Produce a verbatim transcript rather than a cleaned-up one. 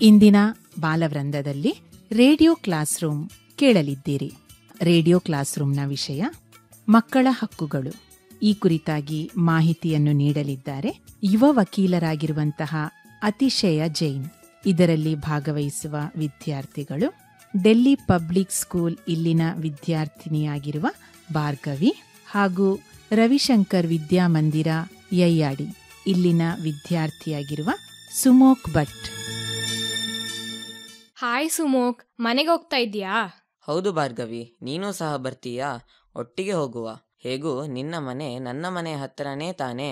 ಇಂದಿನ ಬಾಲವೃಂದದಲ್ಲಿ radio class room ಕೇಳಲಿದ್ದೀರಿ. Radio class ರೂಮ್ನ ವಿಷಯ ಮಕ್ಕಳ ಹಕ್ಕುಗಳು. ಈ ಕುರಿತಾಗಿ ಮಾಹಿತಿಯನ್ನು ನೀಡಲಿದ್ದಾರೆ ಯುವ ವಕೀಲರಾಗಿರುವಂತಹ ಅತಿಶಯ ಜೈನ್. ಇದರಲ್ಲಿ ಭಾಗವಹಿಸುವ ವಿದ್ಯಾರ್ಥಿಗಳು ಡೆಲ್ಲಿ ಪಬ್ಲಿಕ್ ಸ್ಕೂಲ್ ಇಲ್ಲಿನ ವಿದ್ಯಾರ್ಥಿನಿಯಾಗಿರುವ ಭಾರ್ಗವಿ ಹಾಗೂ ರವಿಶಂಕರ್ ವಿದ್ಯಾಮಂದಿರ ಯಯ್ಯಾಡಿ ಇಲ್ಲಿನ ವಿದ್ಯಾರ್ಥಿಯಾಗಿರುವ ಸುಮೋಕ್ ಭಟ್. ಹಾಯ್ ಸುಮೋಕ್, ಮನೆಗೆ ಹೋಗ್ತಾ ಇದ್ಯಾ? ಹೌದು ಭಾರ್ಗವಿ, ನೀನೂ ಸಹ ಬರ್ತೀಯಾ? ಒಟ್ಟಿಗೆ ಹೋಗುವ. ಹೇಗೂ ನಿನ್ನ ಮನೆ ನನ್ನ ಮನೆ ಹತ್ತಿರನೇ ತಾನೇ.